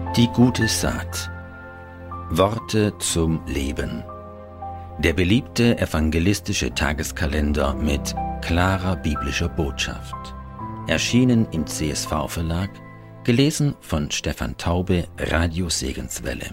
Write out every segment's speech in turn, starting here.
Die gute Saat. Worte zum Leben. Der beliebte evangelistische Tageskalender mit klarer biblischer Botschaft. Erschienen im CSV-Verlag, gelesen von Stefan Taube, Radio Segenswelle.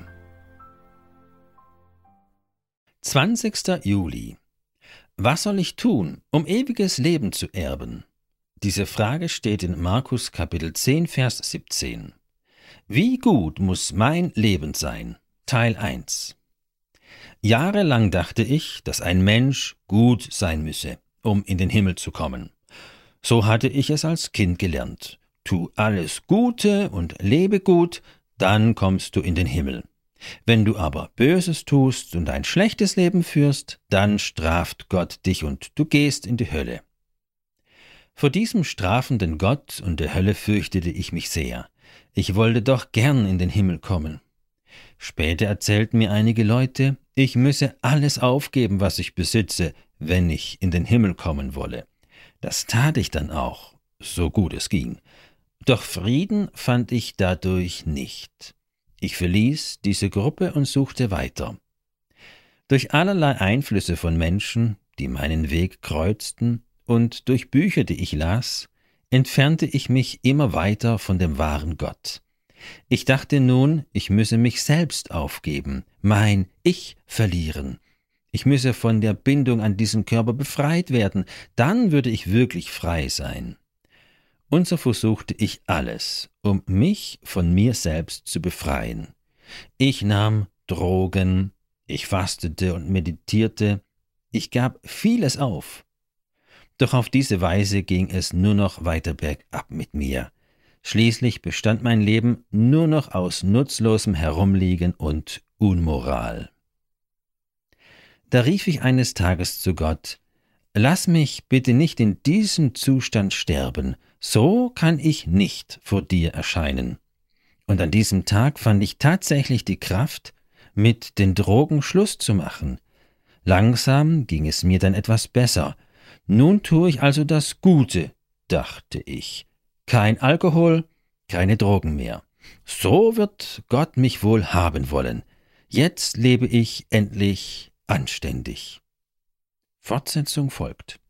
20. Juli. Was soll ich tun, um ewiges Leben zu erben? Diese Frage steht in Markus Kapitel 10, Vers 17. Wie gut muss mein Leben sein? Teil 1. Jahrelang dachte ich, dass ein Mensch gut sein müsse, um in den Himmel zu kommen. So hatte ich es als Kind gelernt. Tu alles Gute und lebe gut, dann kommst du in den Himmel. Wenn du aber Böses tust und ein schlechtes Leben führst, dann straft Gott dich und du gehst in die Hölle. Vor diesem strafenden Gott und der Hölle fürchtete ich mich sehr. Ich wollte doch gern in den Himmel kommen. Später erzählten mir einige Leute, ich müsse alles aufgeben, was ich besitze, wenn ich in den Himmel kommen wolle. Das tat ich dann auch, so gut es ging. Doch Frieden fand ich dadurch nicht. Ich verließ diese Gruppe und suchte weiter. Durch allerlei Einflüsse von Menschen, die meinen Weg kreuzten, und durch Bücher, die ich las, entfernte ich mich immer weiter von dem wahren Gott. Ich dachte nun, ich müsse mich selbst aufgeben, mein Ich verlieren. Ich müsse von der Bindung an diesen Körper befreit werden, dann würde ich wirklich frei sein. Und so versuchte ich alles, um mich von mir selbst zu befreien. Ich nahm Drogen, ich fastete und meditierte, ich gab vieles auf. Doch auf diese Weise ging es nur noch weiter bergab mit mir. Schließlich bestand mein Leben nur noch aus nutzlosem Herumliegen und Unmoral. Da rief ich eines Tages zu Gott: Lass mich bitte nicht in diesem Zustand sterben, so kann ich nicht vor dir erscheinen. Und an diesem Tag fand ich tatsächlich die Kraft, mit den Drogen Schluss zu machen. Langsam ging es mir dann etwas besser. Nun tue ich also das Gute, dachte ich. Kein Alkohol, keine Drogen mehr. So wird Gott mich wohl haben wollen. Jetzt lebe ich endlich anständig. Fortsetzung folgt.